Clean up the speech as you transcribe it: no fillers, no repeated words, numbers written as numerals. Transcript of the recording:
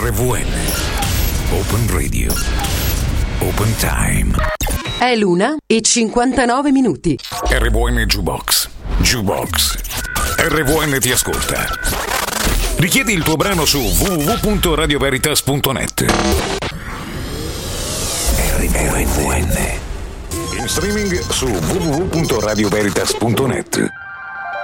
RVN. Open Radio. Open Time. È l'1:59. RVN Jukebox. Jukebox. RVN ti ascolta. Richiedi il tuo brano su www.radioveritas.net. RVN. In streaming su www.radioveritas.net.